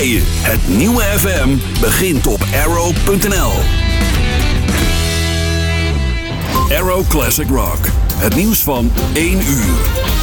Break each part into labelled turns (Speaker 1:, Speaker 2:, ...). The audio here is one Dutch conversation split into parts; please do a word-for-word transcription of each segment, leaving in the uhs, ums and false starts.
Speaker 1: partijen. Het nieuwe F M begint op arrow punt n l. Arrow Classic Rock. Het nieuws van één uur.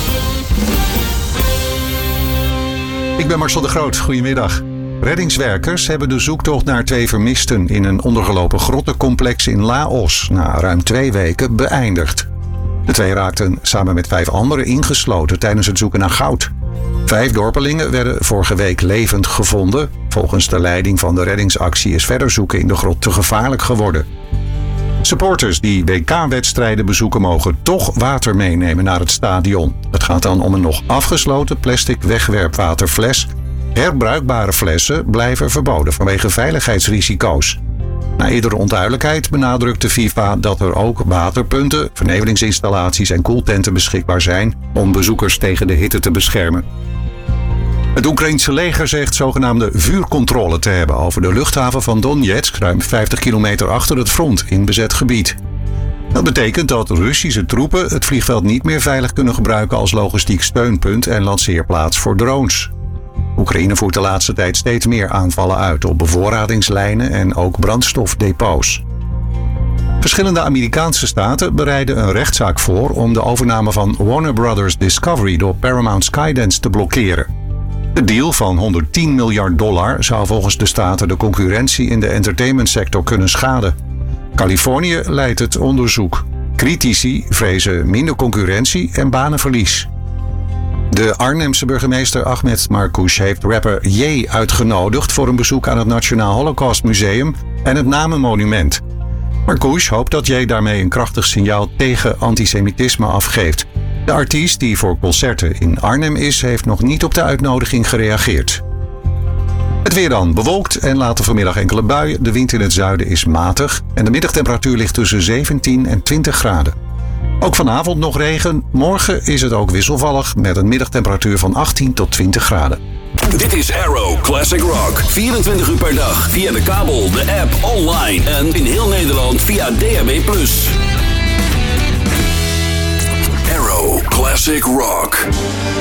Speaker 2: Ik ben Marcel de Groot. Goedemiddag. Reddingswerkers hebben de zoektocht naar twee vermisten in een ondergelopen grottencomplex in Laos na ruim twee weken beëindigd. De twee raakten samen met vijf anderen ingesloten tijdens het zoeken naar goud. Vijf dorpelingen werden vorige week levend gevonden. Volgens de leiding van de reddingsactie is verder zoeken in de grot te gevaarlijk geworden. Supporters die W K-wedstrijden bezoeken mogen toch water meenemen naar het stadion. Het gaat dan om een nog afgesloten plastic wegwerpwaterfles. Herbruikbare flessen blijven verboden vanwege veiligheidsrisico's. Na eerdere onduidelijkheid benadrukt de FIFA dat er ook waterpunten, vernevelingsinstallaties en koeltenten beschikbaar zijn om bezoekers tegen de hitte te beschermen. Het Oekraïense leger zegt zogenaamde vuurcontrole te hebben over de luchthaven van Donetsk, ruim vijftig kilometer achter het front in bezet gebied. Dat betekent dat Russische troepen het vliegveld niet meer veilig kunnen gebruiken als logistiek steunpunt en lanceerplaats voor drones. Oekraïne voert de laatste tijd steeds meer aanvallen uit op bevoorradingslijnen en ook brandstofdepots. Verschillende Amerikaanse staten bereiden een rechtszaak voor om de overname van Warner Brothers Discovery door Paramount Skydance te blokkeren. De deal van honderdtien miljard dollar zou volgens de staten de concurrentie in de entertainmentsector kunnen schaden. Californië leidt het onderzoek. Critici vrezen minder concurrentie en banenverlies. De Arnhemse burgemeester Ahmed Marcouch heeft rapper Ye uitgenodigd voor een bezoek aan het Nationaal Holocaust Museum en het Namenmonument. Marcouch hoopt dat Ye daarmee een krachtig signaal tegen antisemitisme afgeeft. De artiest die voor concerten in Arnhem is, heeft nog niet op de uitnodiging gereageerd. Het weer dan bewolkt en later vanmiddag enkele buien. De wind in het zuiden is matig en de middagtemperatuur ligt tussen zeventien en twintig graden. Ook vanavond nog regen. Morgen is het ook wisselvallig met een middagtemperatuur van achttien tot twintig graden.
Speaker 1: Dit is Arrow Classic Rock. vierentwintig uur per dag via de kabel, de app, online en in heel Nederland via D A B plus. Arrow Classic Rock.